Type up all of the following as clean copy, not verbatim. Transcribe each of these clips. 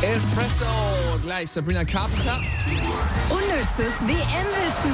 Espresso. Gleich Sabrina Carpenter. Unnützes WM-Wissen.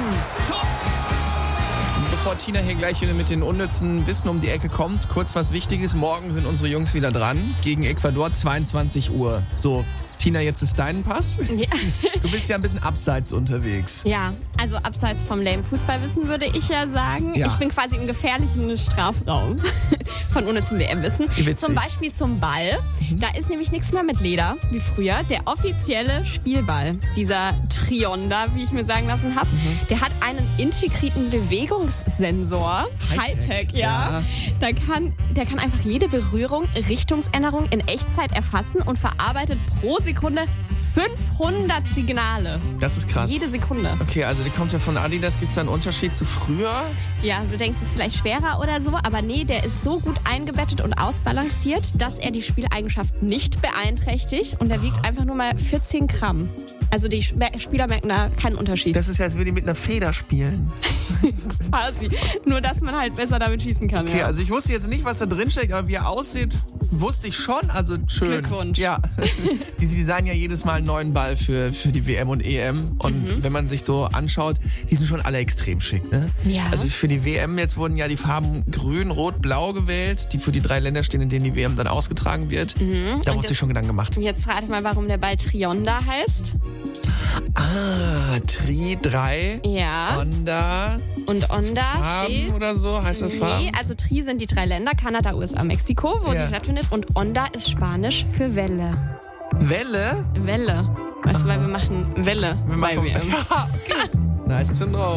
Bevor Tina hier gleich wieder mit den unnützen Wissen um die Ecke kommt, kurz was Wichtiges. Morgen sind unsere Jungs wieder dran. Gegen Ecuador, 22 Uhr. So, Tina, jetzt ist dein Pass. Ja. Du bist ja ein bisschen abseits unterwegs. Ja, also abseits vom lame Fußballwissen würde ich ja sagen. Ja. Ich bin quasi im gefährlichen Strafraum von unnützem WM-Wissen. Witzig. Zum Beispiel zum Ball. Da ist nämlich nichts mehr mit Leder, wie früher. Der offizielle Spielball, dieser Trionda, wie ich mir sagen lassen habe, der hat einen integrierten Bewegungssensor. Hightech, ja. Der kann einfach jede Berührung, Richtungsänderung in Echtzeit erfassen und verarbeitet pro Sekunde 500 Signale. Das ist krass. Jede Sekunde. Okay, also die kommt ja von Adidas. Gibt es da einen Unterschied zu früher? Ja, du denkst, es ist vielleicht schwerer oder so, aber nee, der ist so gut eingebettet und ausbalanciert, dass er die Spieleigenschaft nicht beeinträchtigt und der wiegt einfach nur mal 14 Gramm. Also die Spieler merken da keinen Unterschied. Das ist ja, als würde ich mit einer Feder spielen. Quasi. Nur, dass man halt besser damit schießen kann. Okay, Ja. also ich wusste jetzt nicht, was da drin steckt, aber wie er aussieht, wusste ich schon. Also schön. Glückwunsch. Ja. Die designen ja jedes Mal einen neuen Ball für die WM und EM. Und wenn man sich so anschaut, die sind schon alle extrem schick, ne? Ja. Also für die WM jetzt wurden ja die Farben grün, rot, blau gewählt, die für die 3 Länder stehen, in denen die WM dann ausgetragen wird. Da wurde sich schon Gedanken gemacht. Jetzt frage ich mal, warum der Ball Trionda heißt. Ah, Tri 3. Ja. Onda. Und Onda Farben steht... oder so? Heißt das Farben? Nee, also Tri sind die 3 Länder, Kanada, USA, Mexiko, wo Ja. die stattfindet. Und Onda ist Spanisch für Welle. Welle? Welle. Weißt du, weil wir machen Welle Wir bei machen. WM. Okay. Nice to know.